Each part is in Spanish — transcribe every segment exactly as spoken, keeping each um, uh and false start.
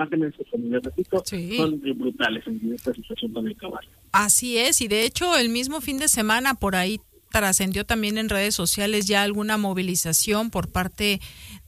imágenes, como les repito, sí. son brutales en esta situación tan cabal. Así es, y de hecho el mismo fin de semana por ahí trascendió también en redes sociales ya alguna movilización por parte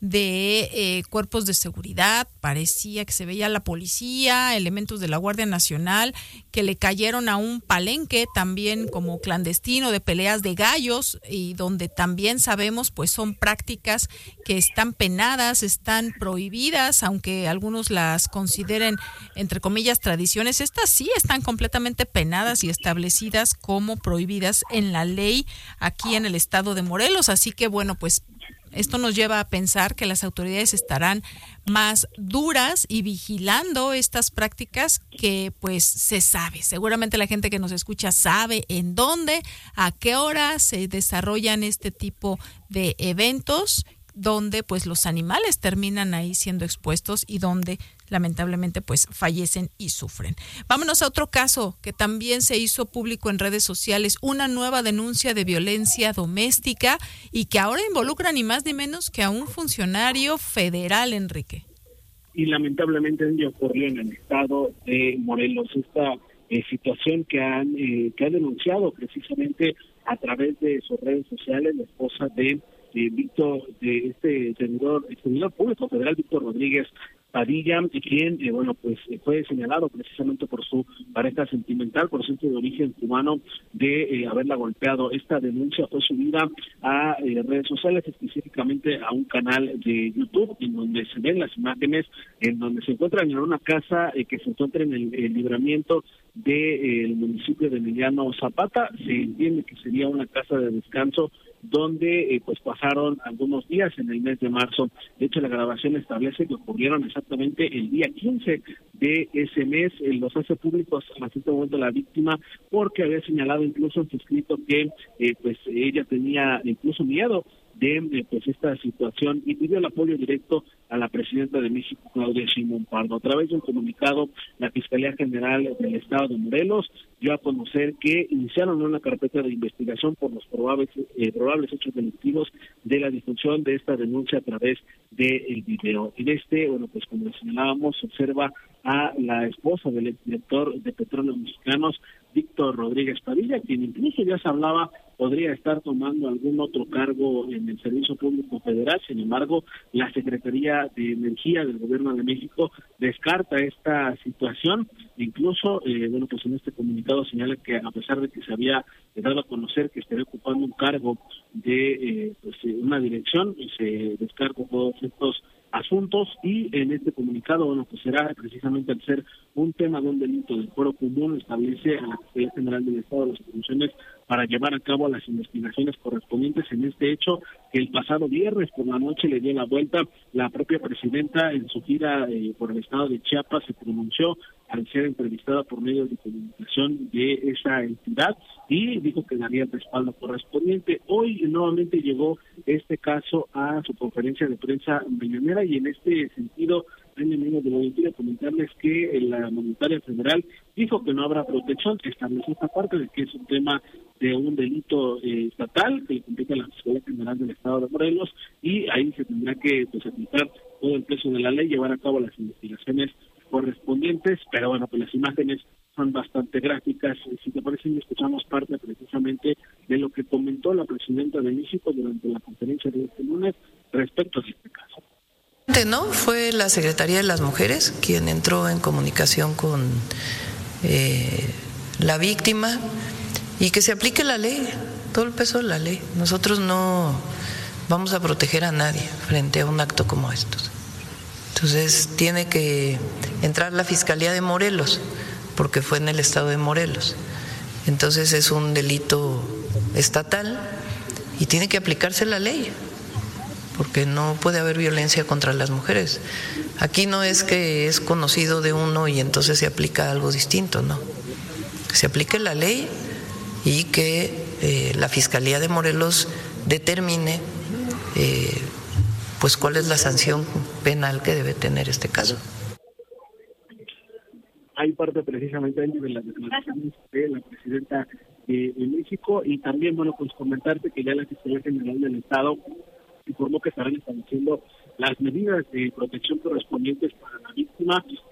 de eh, cuerpos de seguridad. Parecía que se veía la policía, elementos de la Guardia Nacional que le cayeron a un palenque también como clandestino de peleas de gallos, y donde también sabemos pues son prácticas que están penadas, están prohibidas, aunque algunos las consideren entre comillas tradiciones. Estas sí están completamente penadas y establecidas como prohibidas en la ley aquí en el estado de Morelos, así que bueno, pues esto nos lleva a pensar que las autoridades estarán más duras y vigilando estas prácticas que pues se sabe, seguramente la gente que nos escucha sabe en dónde, a qué hora se desarrollan este tipo de eventos donde pues los animales terminan ahí siendo expuestos y donde lamentablemente pues fallecen y sufren. Vámonos a otro caso que también se hizo público en redes sociales, una nueva denuncia de violencia doméstica y que ahora involucra ni más ni menos que a un funcionario federal, Enrique. Y lamentablemente ocurrió en el estado de Morelos esta eh, situación que han eh, que ha denunciado precisamente a través de sus redes sociales la esposa de de Víctor, de este servidor, el servidor público federal Víctor Rodríguez Padilla, quien, eh, bueno, pues fue señalado precisamente por su pareja sentimental, por cierto, de origen cubano, de eh, haberla golpeado. Esta denuncia fue subida a eh, redes sociales, específicamente a un canal de YouTube, en donde se ven las imágenes, en donde se encuentran en una casa eh, que se encuentra en el, el libramiento del eh, municipio de Emiliano Zapata. Se entiende que sería una casa de descanso donde eh, pues pasaron algunos días en el mes de marzo. De hecho, la grabación establece que ocurrieron exactamente el día quince de ese mes. Eh, los hace públicos a este momento la víctima, porque había señalado incluso en su escrito que eh, pues ella tenía incluso miedo de eh, pues esta situación, y pidió el apoyo directo a la presidenta de México, Claudia Sheinbaum Pardo. A través de un comunicado, la Fiscalía General del Estado de Morelos dio a conocer que iniciaron una carpeta de investigación por los probables eh, probables hechos delictivos de la difusión de esta denuncia a través del video. En este, bueno, pues como señalábamos, se observa a la esposa del exdirector de Petróleos Mexicanos, Víctor Rodríguez Padilla, quien incluso ya se hablaba podría estar tomando algún otro cargo en el Servicio Público Federal. Sin embargo, la Secretaría de Energía del Gobierno de México descarta esta situación. Incluso, eh, bueno, pues en este comunicado señala que a pesar de que se había dado a conocer que estaría ocupando un cargo de eh, pues, una dirección, se descarta todos estos asuntos, y en este comunicado, bueno, pues será precisamente al ser un tema de un delito del fuero común, establece a la Fiscalía General del Estado las funciones para llevar a cabo las investigaciones correspondientes en este hecho, que el pasado viernes por la noche le dio la vuelta. La propia presidenta en su gira eh, por el estado de Chiapas se pronunció al ser entrevistada por medios de comunicación de esa entidad y dijo que daría el respaldo correspondiente. Hoy nuevamente llegó este caso a su conferencia de prensa mañanera, y en este sentido, en amigos de la auditoría, comentarles que la mandataria federal dijo que no habrá protección, que estableció esta parte de que es un tema de un delito eh, estatal que le compete a la Fiscalía General del Estado de Morelos, y ahí se tendrá que pues aplicar todo el peso de la ley, llevar a cabo las investigaciones correspondientes. Pero bueno, pues las imágenes son bastante gráficas. Si te parece, escuchamos parte precisamente de lo que comentó la presidenta de México durante la conferencia de este lunes respecto a este caso. No, fue la Secretaría de las Mujeres quien entró en comunicación con eh, la víctima, y que se aplique la ley, todo el peso de la ley. Nosotros no vamos a proteger a nadie frente a un acto como estos. Entonces tiene que entrar la Fiscalía de Morelos, porque fue en el estado de Morelos. Entonces es un delito estatal y tiene que aplicarse la ley, porque no puede haber violencia contra las mujeres. Aquí no es que es conocido de uno y entonces se aplica algo distinto, no. Que se aplique la ley y que eh, la Fiscalía de Morelos determine eh, pues cuál es la sanción penal que debe tener este caso. Hay parte precisamente de las declaraciones de la presidenta de, de México, y también, bueno, pues comentarte que ya la Fiscalía General del Estado informó que estarán estableciendo las medidas de protección correspondientes para la víctima.